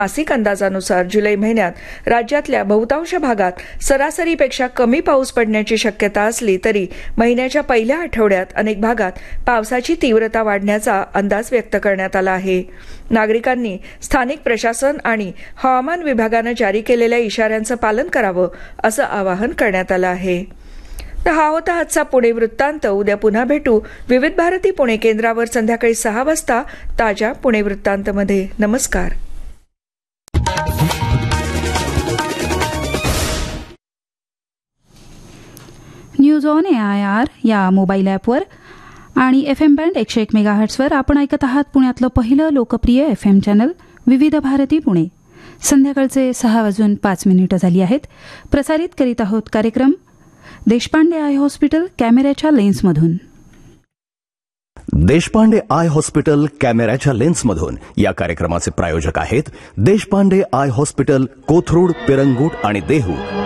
मासिक अंदाजानुसार जुलै महिन्यात राज्यातल्या बहुतांश भागात सरासरीपेक्षा कमी पाऊस पडण्याची शक्यता असली तरी महिन्याच्या पहिल्या आठवड्यात अनेक भागात पावसाची तीव्रता वाढण्याचा अंदाज व्यक्त करण्यात आला आहे. नागरिकांनी स्थानिक प्रशासन आणि हवामान विभागानं जारी केलेल्या इशाऱ्यांचं पालन करावं असं आवाहन करण्यात आलं आहे. तर हा होता आजचा पुणे वृत्तांत. उद्या पुन्हा भेटू विविध भारती पुणे केंद्रावर संध्याकाळी 6 वाजता ताज्या पुणे वृत्तांतमध्ये. नमस्कार. न्यूज ऑन AIR या मोबाईल ॲपवर आणि FM बँड 101 मेगाहर्ट्झवर आपण ऐकत आहात पुण्यातलं पहिलं लोकप्रिय FM चॅनल विविध भारती पुणे. संध्याकाळचे 6:05 झाली आहेत. प्रसारित करीत आहोत कार्यक्रम देशपांडे आय हॉस्पिटल कॅमेऱ्याच्या लेन्समधून. देशपांडे आय हॉस्पिटल कॅमेऱ्याच्या लेन्समधून या कार्यक्रमाचे प्रायोजक आहेत देशपांडे आय हॉस्पिटल, कोथरूड, पिरंगुट आणि देहू.